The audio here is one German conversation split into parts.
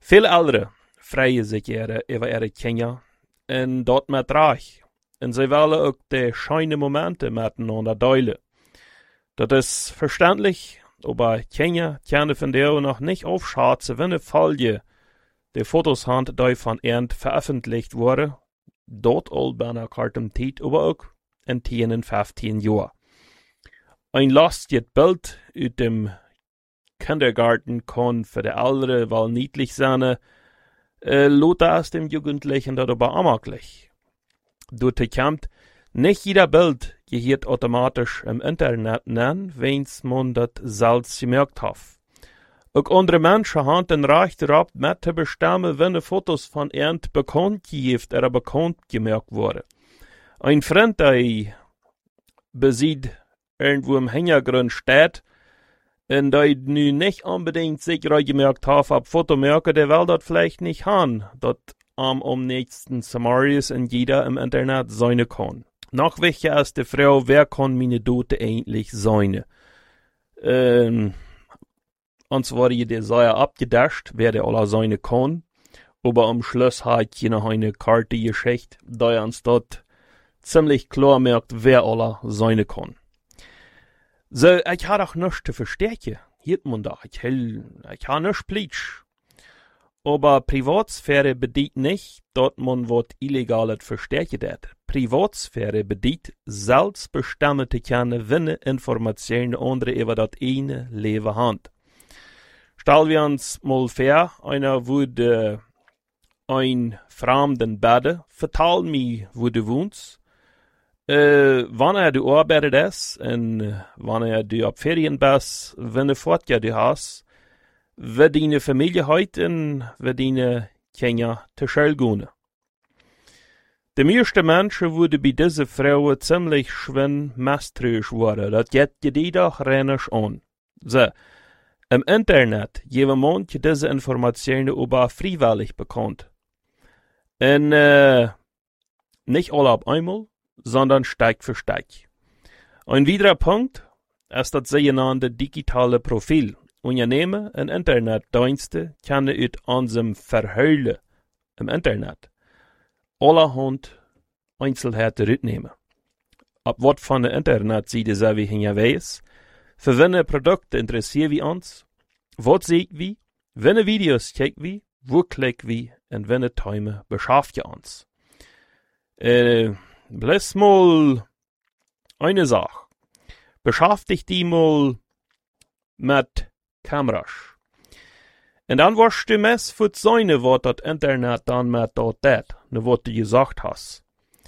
Veel ouderen vrijen zich over ihre Kinder en dat met recht. En zij willen ook de schöne Momente miteinander delen. Dat is verständlich, aber Kinder kunnen van jou nog niet aufschätzen, wenn Folge de Fotos hand die van Ernd veröffentlicht worden, dort al bijna kortem tijd, aber ook in 10 en 15 jaar. Ein lastig Bild uit dem Kindergarten kann für de Ältere wel niedlich sein, Lothar ist dem Jugendlichen darüber amaglich. Dort kommt, nicht jeder Bild gehört automatisch im Internet nennen, wenn's man das selbst gemerkt hat. Auch andere Menschen haben den Recht darauf, mit zu bestimmen, wenn Fotos von Ernd bekannt gibt oder bekannt gemerkt wurde. Ein Freund, der besieht irgendwo im Hintergrund steht, und der nu nicht unbedingt sicher gemerkt hat, ab Fotomerke, der will das vielleicht nicht haben, dat am nächsten Samaris in jeder im Internet sein kann. Noch wichtiger ist die Frau, wer kann meine Dote eigentlich sein? Uns wurde die sehr abgedascht, wer der aller sein kann, aber am Schluss hat jeder eine Karte geschickt, da uns dort ziemlich klar merkt, wer aller sein kann. So, ich habe auch nichts zu verstärken. Hielt man da. Ich habe nichts Plitsch. Aber Privatsphäre bedeutet nicht, dass man was Illegales verstärken hat. Privatsphäre bedeutet, selbst bestimmen zu können, wenn Informationen andere über das eine Leben haben. Stellen wir uns mal vor, einer würde ein Fremden beten, vertel mir, wo du wohnst. Wanneer du arbeitet ist und wanneer du op Ferien bist, wenn du Fortjahr du hast, wird deine Familie heute und wird deine Kinder zur Schule gehen. Die meisten Menschen würden bei dieser Frau ziemlich schön misstrauisch werden. Das geht jeder renisch an. So, im Internet geben manche diese Informationen aber freiwillig bekannt. Und nicht alle auf einmal, sondern Stück für Stück. Ein weiterer Punkt ist das sogenannte digitale Profil. Unternehmen und Internetdienste können uit unserem Verheulen im Internet allerhand Einzelheiten uitnehmen. Ab was von der Internetseite sind wir hingewiesen? Für welche Produkte interessieren wir uns? Was sehen wir? Welche Videos checken wir? Wo klicken wir? Und welche Themen beschäftigen uns? Bloß mal eine Sache. Beschäftigt die mal mit Kameras. Und dann wirst du mess für seine, was das Internet dann mit dort tät, ne, was du gesagt hast.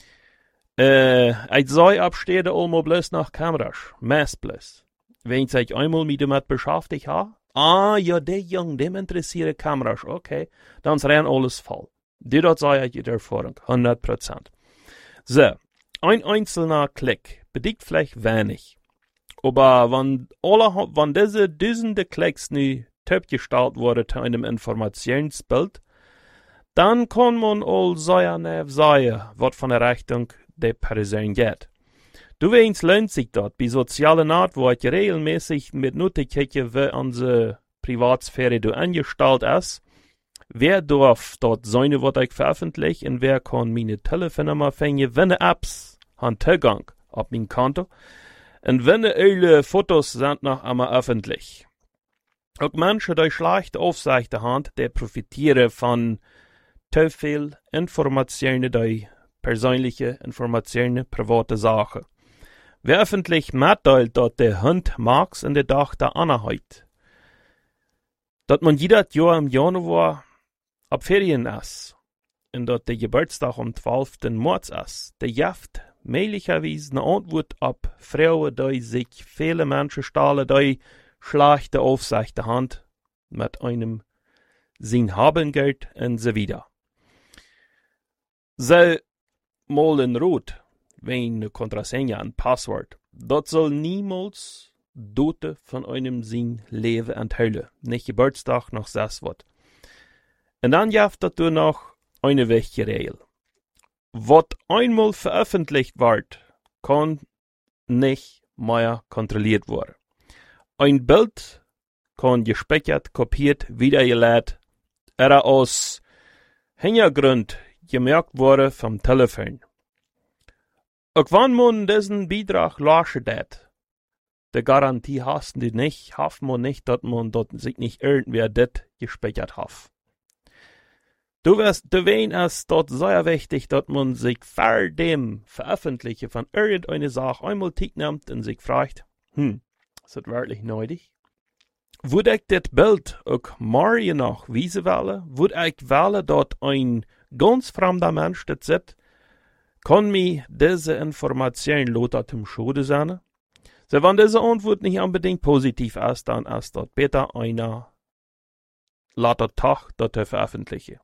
Ich sag abstede allmal bloß nach Kameras. Mess bloß. Wenn ich einmal mit dem beschäftigt habe, ja, der Jung, dem interessiert Kameras, okay, dann ist rein alles voll. Die dort sei ich in der Erfahrung, 100%. So, ein einzelner Klick bedeutet vielleicht wenig. Aber wenn diese Dutzende Klicks nie abgestellt wurden zu einem Informationsbild, dann kann man all sehr sehen, was von der Richtung der Person geht. Du weißt, lohnt sich dort bei sozialen Networks regelmäßig mit Notificationen, wie unsere Privatsphäre du angestellt ist. Wer darf dort sein, was ich veröffentliche, und wer kann meine Telefonnummer finden, wenn Apps haben Zugang auf mein Konto. Und wenn alle Fotos sind noch einmal öffentlich. Auch Menschen, die schlechte Aufsicht haben, die profitieren von zu viel Informationen, die persönliche Informationen, private Sachen. Wer öffentlich mitteilt, dass der Hund mag in der Tag der Anheit. Dass man jedes Jahr im Januar ab Ferien ist. Und dass der Geburtstag am 12. März ist. Der Jaft möglicherweise eine Antwort ab Frauen, die sich viele Menschen stahlen, die schlechte Aufsicht haben, mit einem sein Habengeld und so weiter. So mal in Rot, wenn eine Kontrasegne, ein Passwort, das soll niemals Dote von einem sein Leben enthüllen. Nicht Geburtstag, noch das was. Und dann gibt es dazu noch eine wichtige Regel. Was einmal veröffentlicht wird, kann nicht mehr kontrolliert werden. Ein Bild kann gespeichert, kopiert, wiedergeladen er aus Hintergrund gemerkt wurde vom Telefon. Auch wenn man diesen Beitrag lassen dat, die Garantie hast du nicht, haft man nicht, dass man dort sich nicht irgendwer det gespeichert hat. Du weißt es dort sehr wichtig, dass man sich vor dem Veröffentlichen von irgendeiner Sache einmal Zeit nimmt und sich fragt, ist das wirklich nötig? Würde ich das Bild auch morgen noch wiesen wollen? Würde ich wollen, dass ein ganz fremder Mensch das sieht? Kann mir diese Information lauter zum Schode sein? So, wenn diese Antwort nicht unbedingt positiv ist, dann ist dort besser einer later Tag dort veröffentlichen.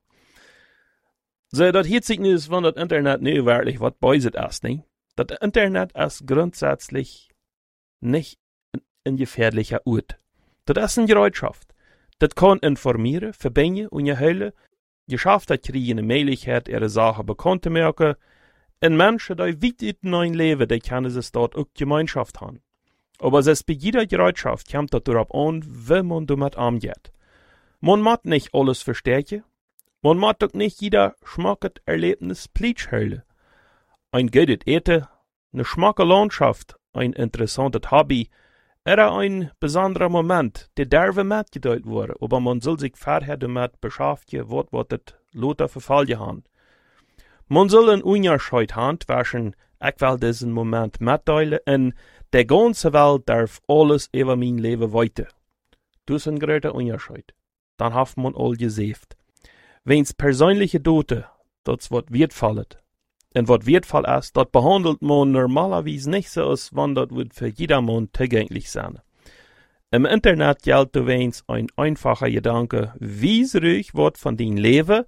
So, das hitzig ist, wenn das Internet nicht wirklich was beiset ist, nicht? Das Internet ist grundsätzlich nicht ein gefährlicher Ort. Das ist eine Gerätschaft. Das kann informieren, verbinden und erhellen. Geschafft hat kriegen eine Möglichkeit, ihre Sachen bekannt zu machen. Und Menschen, die weit in ein Leben, die können sich dort auch Gemeinschaft haben. Aber es ist bei jeder Gerätschaft kommt das darauf an, wie man damit umgeht. Man muss nicht alles verstärken. Man muss doch nicht jeder schmacket Erlebnis plitsch hören. Ein gutes Eten, eine schmacke Landschaft, ein interessantes Hobby, oder ein besonderer Moment, der darf mitgeteilt wurde, aber man soll sich vorher damit beschäftigen, was das lauter verfallen haben. Man soll einen Unterschied haben zwischen, ich will diesen Moment mitteilen, und der ganze Welt darf alles über mein Leben weiter. Das ist ein großer Unterschied. Dann hat man all gesaved. Wenn's persönliche Dote, das wird wertvoll. Und was wertvoll ist, das behandelt man normalerweise nicht so, als wenn das für jedermann zugänglich sein. Im Internet gilt übrigens ein einfacher Gedanke, wies ruhig was von dein Leben,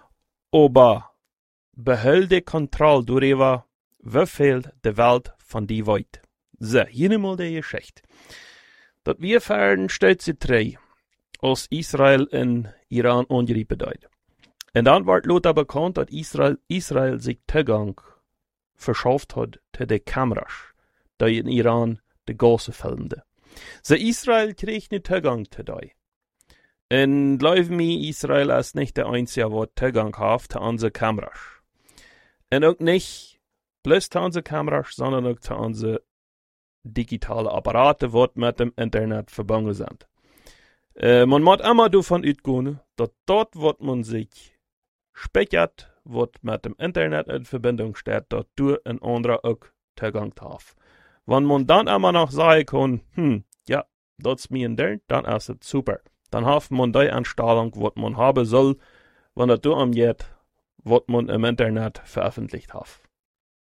aber behält die Kontrolle darüber, wie viel die Welt von dir weiß. So, hier mal die Geschichte. Das wir fahren steht sie drei, als Israel in Iran angegriffen hat. Und dann wird lauter bekannt, dass Israel sich Zugang verschafft hat zu den Kameras, die in Iran die Gase filmten. So Israel kriegt nicht Zugang zu denen. Und glaub mir, Israel ist nicht der Einzige, der Zugang hat zu unseren Kameras. Und auch nicht bloß zu unseren Kameras, sondern auch zu unseren digitalen Apparaten, die mit dem Internet verbunden sind. Man muss immer davon ausgehen, dass dort, wo man sich speichert, was mit dem Internet in Verbindung steht, dass du ein anderer auch Zugang hat. Wenn man dann immer noch sagen kann, ja, das ist mir ein Ding, dann ist es super. Dann hat man die Einstellung, was man haben soll, wenn das du angeht, was man im Internet veröffentlicht hat.